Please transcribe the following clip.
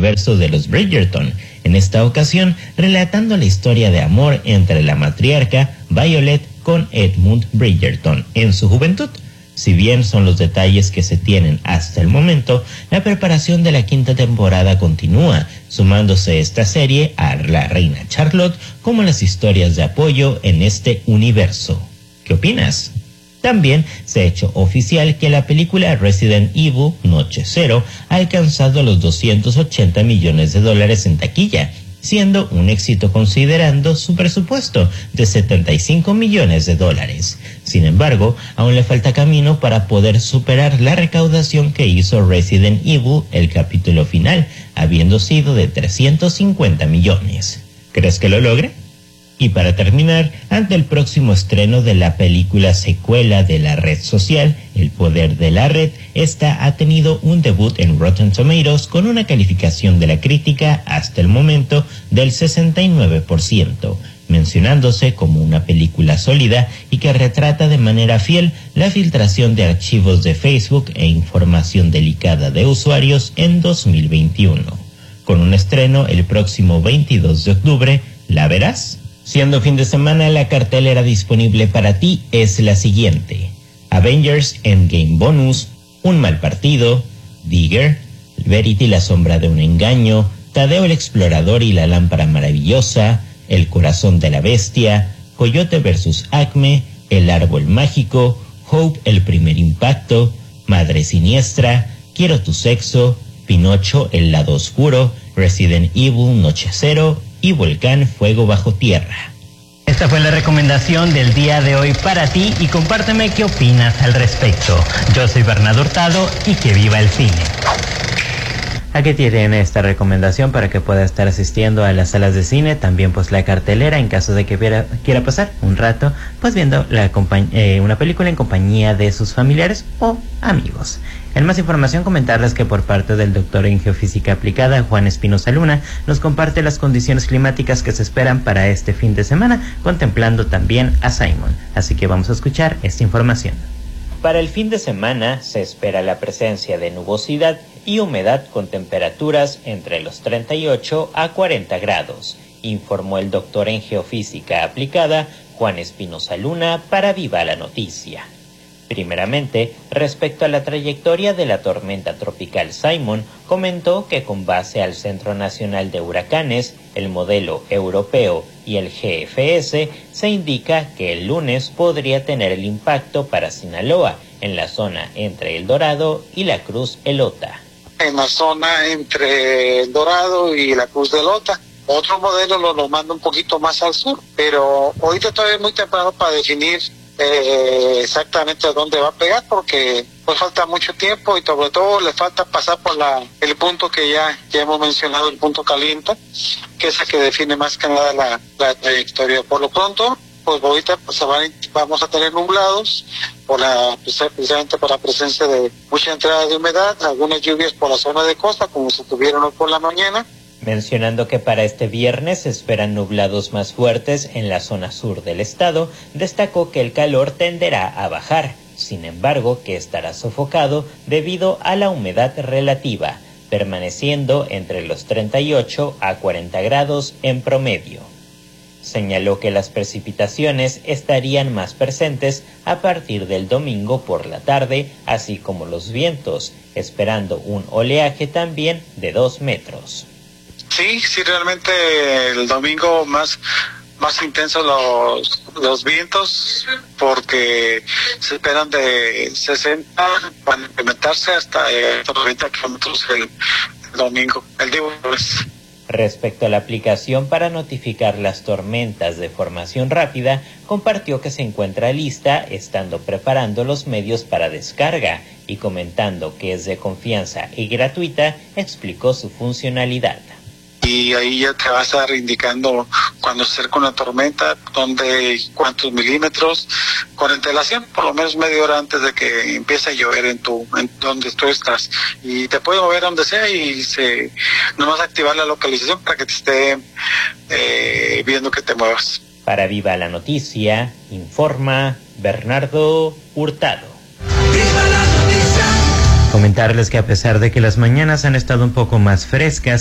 universo de los Bridgerton, en esta ocasión relatando la historia de amor entre la matriarca Violet con Edmund Bridgerton en su juventud. Si bien son los detalles que se tienen hasta el momento, la preparación de la quinta temporada continúa, sumándose esta serie a la reina Charlotte como las historias de apoyo en este universo. ¿Qué opinas? También se ha hecho oficial que la película Resident Evil Noche Cero ha alcanzado los $280 millones en taquilla, siendo un éxito considerando su presupuesto de $75 millones. Sin embargo, aún le falta camino para poder superar la recaudación que hizo Resident Evil el capítulo final, habiendo sido de $350 millones. ¿Crees que lo logre? Y para terminar, ante el próximo estreno de la película secuela de la red social, El Poder de la Red, esta ha tenido un debut en Rotten Tomatoes con una calificación de la crítica hasta el momento del 69%, mencionándose como una película sólida y que retrata de manera fiel la filtración de archivos de Facebook e información delicada de usuarios en 2021. Con un estreno el próximo 22 de octubre, ¿la verás? Siendo fin de semana, la cartelera disponible para ti es la siguiente: Avengers Endgame Bonus, Un Mal Partido, Digger, Verity la Sombra de un Engaño, Tadeo el Explorador y la Lámpara Maravillosa, El Corazón de la Bestia, Coyote vs. Acme, El Árbol Mágico, Hope el Primer Impacto, Madre Siniestra, Quiero tu Sexo, Pinocho el Lado Oscuro, Resident Evil Noche Cero y Volcán Fuego Bajo Tierra. Esta fue la recomendación del día de hoy para ti y compárteme qué opinas al respecto. Yo soy Bernardo Hurtado y que viva el cine. Aquí tienen esta recomendación para que pueda estar asistiendo a las salas de cine, también pues la cartelera en caso de que quiera pasar un rato pues viendo una película en compañía de sus familiares o amigos. En más información, comentarles que por parte del doctor en geofísica aplicada Juan Espinosa Luna nos comparte las condiciones climáticas que se esperan para este fin de semana, contemplando también a Simon. Así que vamos a escuchar esta información. Para el fin de semana se espera la presencia de nubosidad y humedad con temperaturas entre los 38 a 40 grados, informó el doctor en geofísica aplicada Juan Espinosa Luna para Viva la Noticia. Primeramente, respecto a la trayectoria de la tormenta tropical Simon, comentó que con base al Centro Nacional de Huracanes, el modelo europeo y el GFS, se indica que el lunes podría tener el impacto para Sinaloa, en la zona entre El Dorado y la Cruz Elota. En la zona entre El Dorado y la Cruz de Lota. Otro modelo lo manda un poquito más al sur, pero ahorita todavía es muy temprano para definir exactamente a dónde va a pegar, porque pues falta mucho tiempo y sobre todo le falta pasar por el punto que ya hemos mencionado, el punto caliente, que es el que define más que nada la trayectoria. Por lo pronto, pues ahorita pues, vamos a tener nublados precisamente por la presencia de mucha entrada de humedad, algunas lluvias por la zona de costa, como se tuvieron hoy por la mañana. Mencionando que para este viernes se esperan nublados más fuertes en la zona sur del estado, destacó que el calor tenderá a bajar, sin embargo que estará sofocado debido a la humedad relativa, permaneciendo entre los 38 a 40 grados en promedio. Señaló que las precipitaciones estarían más presentes a partir del domingo por la tarde, así como los vientos, esperando un oleaje también de 2 metros. Sí, realmente el domingo más intensos los vientos, porque se esperan de 60 para implementarse hasta 90 kilómetros el domingo, el día jueves. Respecto a la aplicación para notificar las tormentas de formación rápida, compartió que se encuentra lista, estando preparando los medios para descarga, y comentando que es de confianza y gratuita, explicó su funcionalidad. Y ahí ya te va a estar indicando cuando se acerca una tormenta, cuántos milímetros, con antelación, por lo menos media hora antes de que empiece a llover en donde tú estás. Y te puede mover donde sea y nomás activar la localización para que te esté viendo que te muevas. Para Viva la Noticia, informa Bernardo Hurtado. ¡Viva la Noticia! Comentarles que a pesar de que las mañanas han estado un poco más frescas,